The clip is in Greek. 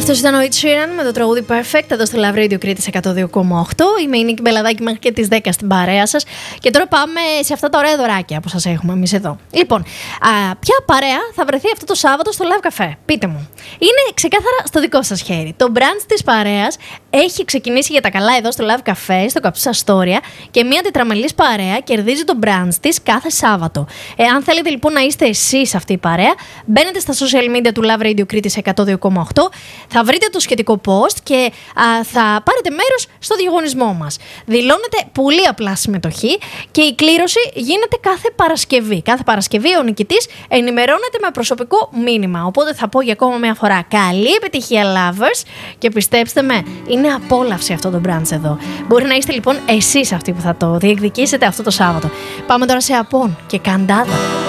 Αυτός ήταν ο Ed Sheeran με το τραγούδι Perfect εδώ στο Love Radio Κρήτης 102,8. Είμαι η Νίκη Μπελαδάκη μέχρι και τις 10 στην παρέα σας. Και τώρα πάμε σε αυτά τα ωραία δωράκια που σας έχουμε εμείς εδώ. Λοιπόν, ποια παρέα θα βρεθεί αυτό το Σάββατο στο Love Café? Πείτε μου. Είναι ξεκάθαρα στο δικό σας χέρι. Το brunch της παρέας έχει ξεκινήσει για τα καλά εδώ στο Love Café, στο Καψούσα Αστόρια, και μια τετραμελής παρέα κερδίζει το brunch της κάθε Σάββατο. Αν θέλετε λοιπόν να είστε εσείς αυτή η παρέα, μπαίνετε στα social media του Love Radio Κρήτης 102,8. Θα βρείτε το σχετικό post και θα πάρετε μέρος στο διαγωνισμό μας. Δηλώνετε πολύ απλά συμμετοχή και η κλήρωση γίνεται κάθε Παρασκευή. Κάθε Παρασκευή ο νικητής ενημερώνεται με προσωπικό μήνυμα. Οπότε θα πω για ακόμα μια φορά καλή επιτυχία lovers και πιστέψτε με, είναι απόλαυση αυτό το brunch εδώ. Μπορεί να είστε λοιπόν εσείς αυτοί που θα το διεκδικήσετε αυτό το Σάββατο. Πάμε τώρα σε Απόν και Καντάδα.